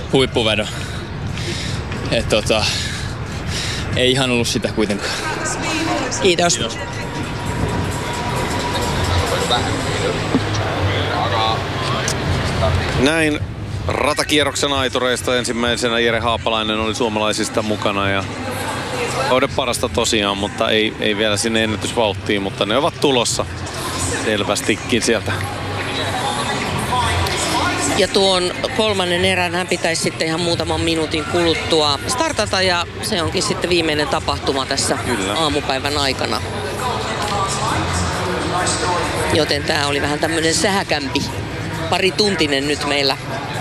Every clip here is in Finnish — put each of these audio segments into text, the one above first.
huippuvedon. Ei ihan ollut sitä kuitenkaan. Kiitos. Näin ratakierroksen aitureista ensimmäisenä Jere Haapalainen oli suomalaisista mukana ja kauden parasta tosiaan, mutta ei vielä sinne ennätysvauhtiin, mutta ne ovat tulossa selvästikin sieltä. Ja tuon kolmannen erän hän pitäisi sitten ihan muutaman minuutin kuluttua startata ja se onkin sitten viimeinen tapahtuma tässä aamupäivän aikana. Joten tää oli vähän tämmönen sähäkämpi, parituntinen nyt meillä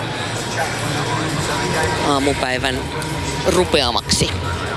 aamupäivän rupeamaksi.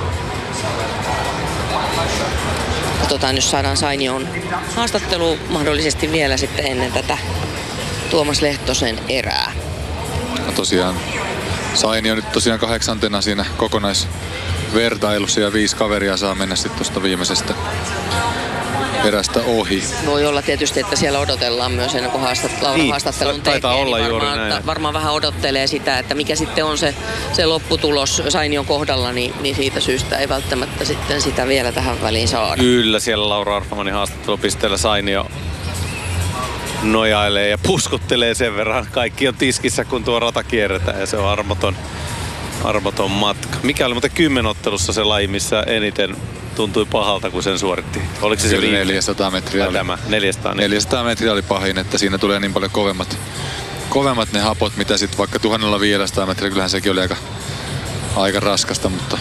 Katsotaan, jos saadaan Sainion haastattelu mahdollisesti vielä sitten ennen tätä Tuomas Lehtosen erää. No tosiaan Sainio nyt tosiaan 8. siinä kokonaisvertailussa ja 5 kaveria saa mennä sitten tuosta viimeisestä erästä ohi. Voi olla tietysti, että siellä odotellaan myös ennen kuin haastattelun tekee. Olla niin varmaan vähän odottelee sitä, että mikä sitten on se lopputulos Sainion kohdalla, niin siitä syystä ei välttämättä sitten sitä vielä tähän väliin saada. Kyllä, siellä Laura Arfmanin haastattelupisteellä Sainio nojailee ja puskuttelee sen verran. Kaikki on tiskissä, kun tuo rata kierretään ja se on armoton matka. Mikä oli muuten 10-ottelussa se laji, missä eniten tuntui pahalta, kun sen suoritti? Oliko se 400 metriä oli. 400 metriä oli pahin, että siinä tulee niin paljon kovemmat ne hapot, mitä sitten vaikka 1500 metriä. Kyllähän sekin oli aika raskasta, mutta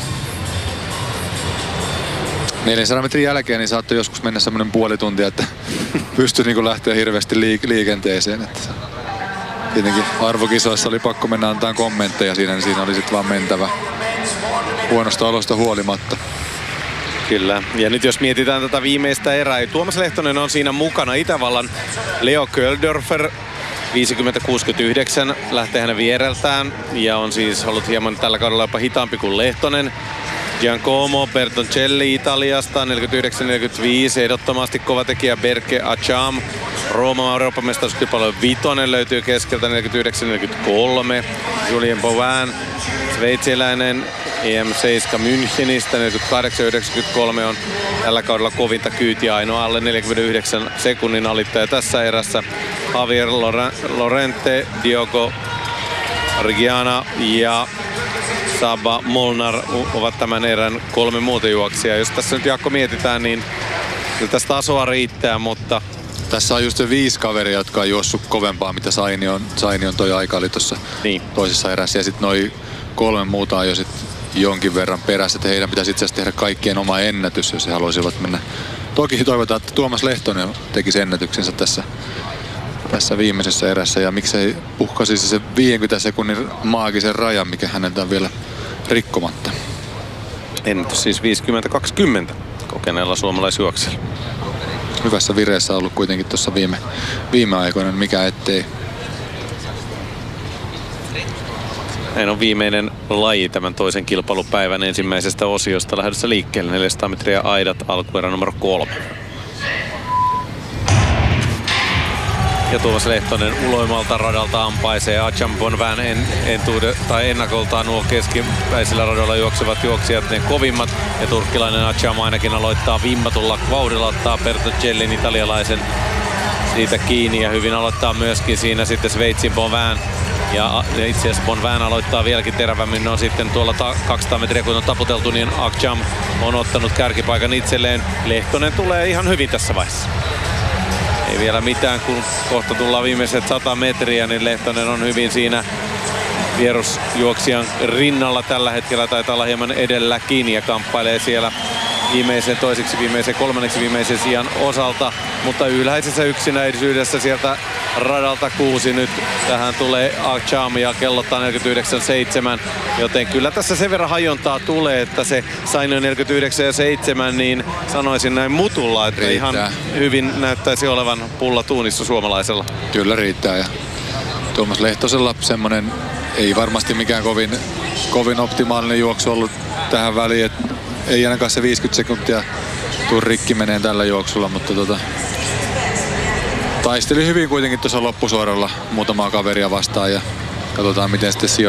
400 metrin jälkeen niin saattoi joskus mennä semmoinen puoli tuntia, että pystyi niin lähteä hirveästi liikenteeseen. Että tietenkin arvokisoissa oli pakko mennä antaa kommentteja siinä, niin siinä oli sitten vaan mentävä huonosta olosta huolimatta. Kyllä. Ja nyt jos mietitään tätä viimeistä erää, Tuomas Lehtonen on siinä mukana. Itävallan Leo Köldörfer 50-69 lähtee hänen viereltään ja on siis ollut hieman tällä kaudella jopa hitaampi kuin Lehtonen. Giancomo Bertoncelli Italiasta 49-45, ehdottomasti kova tekijä Berke Acham. Rooma Euroopan mestaruuskilpailun vitonen löytyy keskeltä 49-43. Julien Boivin, sveitsiläinen EM7 Münchenistä 48-93 on tällä kaudella kovinta kyytiä, ainoa alle 49 sekunnin alittaja tässä erässä. Javier Lorente, Diogo Rigiana ja Saba Molnar ovat tämän erän 3 muuta juoksijaa. Jos tässä nyt Jaakko mietitään, niin tästä tasoa riittää, mutta tässä on just se 5 kaveria, jotka on juossut kovempaa, mitä Sainion toi aika oli tuossa toisessa erässä. Ja sitten noi 3 muuta on jo sit jonkin verran perässä, että heidän pitäisi itse asiassa tehdä kaikkien oma ennätys, jos he haluaisivat mennä. Toki toivotaan, että Tuomas Lehtonen tekisi ennätyksensä tässä viimeisessä erässä ja miksei puhkaisisi se 50 sekunnin maagisen rajan, mikä häneltä on vielä rikkomatta. Ennätys siis 50-20 kokeneella suomalaisjuoksella. Hyvässä vireessä ollut kuitenkin tuossa viime aikoina, mikä ettei. Näin on viimeinen laji tämän toisen kilpailupäivän ensimmäisestä osiosta lähdössä liikkeelle. 400 metriä aidat, alkuerä numero 3. Ja Tuomas Lehtonen uloimalta radalta ampaisee. Acham Bonvin ennakoltaan nuo keskipäisillä radoilla juoksevat juoksijat ne kovimmat. Ja turkkilainen Acham ainakin aloittaa vimmatulla vauhdilla, ottaa Bertoncellin italialaisen siitä kiinni. Ja hyvin aloittaa myöskin siinä sitten Sveitsin Bonvin. Ja itse asiassa Bonvin aloittaa vieläkin terävämmin. No sitten tuolla 200 metriä kun on taputeltu, niin Acham on ottanut kärkipaikan itselleen. Lehtonen tulee ihan hyvin tässä vaiheessa. Ei vielä mitään, kun kohta tullaan viimeiset 100 metriä, niin Lehtonen on hyvin siinä vierusjuoksijan rinnalla tällä hetkellä. Taitaa olla hieman edelläkin ja kamppailee siellä toiseksi viimeisen, kolmanneksi viimeisen sijan osalta. Mutta ylhäisessä yksinäisyydessä sieltä radalta 6 nyt tähän tulee Acham ja kellottaa 49.7. Joten kyllä tässä sen verran hajontaa tulee, että se Sainion 49.7, niin sanoisin näin mutulla, että riittää. Ihan hyvin näyttäisi olevan pulla tuunissa suomalaisella. Kyllä riittää ja Tuomas Lehtosella semmonen ei varmasti mikään kovin optimaalinen juoksu ollut tähän väliin, että ei ainakaan se 50 sekuntia tuu rikki meneen tällä juoksulla, mutta taisteli hyvin kuitenkin tuossa loppusuoralla muutamaa kaveria vastaan ja katsotaan miten sitten sijoittuu.